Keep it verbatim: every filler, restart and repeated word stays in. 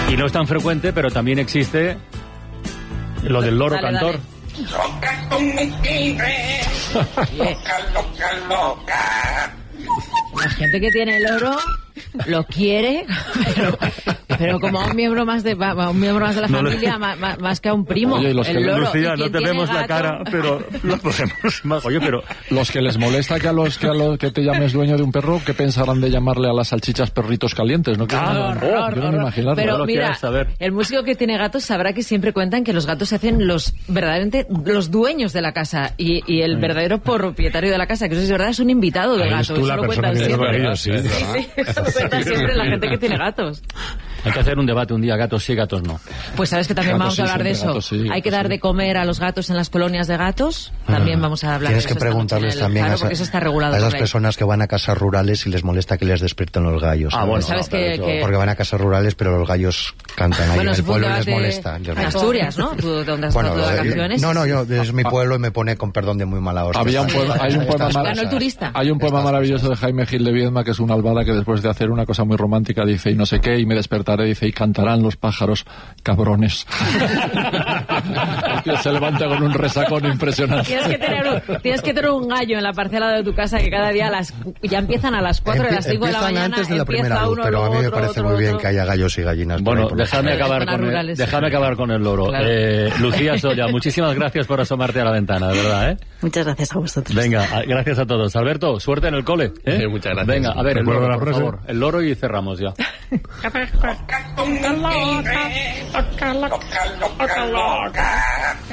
Y no es tan frecuente, pero también existe lo del loro dale, cantor. Dale. Loca con mi tigre, loca, loca, loca. La gente que tiene el loro lo quiere, pero, pero como a un miembro más de a un miembro más de la No le- familia, más, más- más que a un primo. Oye, y los que- el loro. Lucía, ¿Y no quién te tiene vemos la gato? cara, pero lo podemos. Oye, pero Los que les molesta que a los que a los que te llames dueño de un perro, ¿qué pensarán de llamarle a las salchichas perritos calientes? No quiero, Ah, no, Horror, quiero ni horror. imaginarlo. No Pero lo mira, quieras saber. el músico que tiene gatos sabrá que siempre cuentan que los gatos se hacen los verdaderamente los dueños de la casa y, y el verdadero propietario de la casa, que eso es verdad, es un invitado de Eres gatos. tú Eso la lo persona cuentan que lleva siempre. ellos, sí, Sí, ¿verdad? sí, eso lo cuentan siempre la gente que tiene gatos. hay que hacer un debate un día, gatos sí, gatos no. Pues sabes que también Gatos vamos a sí, hablar de siempre eso. gatos sí, Hay que gatos dar sí. de comer a los gatos en las colonias de gatos. También vamos a hablar Tienes de que eso esta noche preguntarles en el también Faro, a, esa- porque eso está regulado a esas por ley. personas que van a casas rurales y les molesta que les despierten los gallos. Ah, ¿sabes? bueno, Sabes no, que- pero eso- que- Porque van a casas rurales, pero los gallos cantan ahí Bueno, en eso el fue un pueblo y les debate molesta. les en molesta. Asturias, ¿no? Tú, donde has Bueno, estado de eh, vacaciones. no, no, yo es mi pueblo y me pone con perdón de muy mala hostia. Había un Estas- poema, hay un poema estas mar- Ganó el cosas. turista. Hay un poema Estas maravilloso de Jaime Gil de Viedma, que es una albada que después de hacer una cosa muy romántica dice y no sé qué, y me despertaré, dice, y cantarán los pájaros, cabrones. El tío se levanta con un resacón impresionante. Tienes que, tener un, tienes que tener un gallo en la parcela de tu casa que cada día a las, ya empiezan a las cuatro, a las cinco de la Empiezan mañana. antes de la empieza primera luz, uno, pero a mí me otro, parece otro, muy bien otro. que haya gallos y gallinas. por Bueno, ahí por los déjame campos. acabar, Zonas con el, rurales. déjame acabar con el loro. Claro. Eh, Lucía Solla, muchísimas gracias por asomarte a la ventana, de verdad, ¿eh? Muchas gracias a vosotros. Venga, a- gracias a todos. Alberto, suerte en el cole. ¿eh? Sí, muchas gracias. Venga, a ver, el Recuerdo loro, la por frase. favor. El loro y cerramos ya. Loca con mi tigre, loca, loca, loca, loca.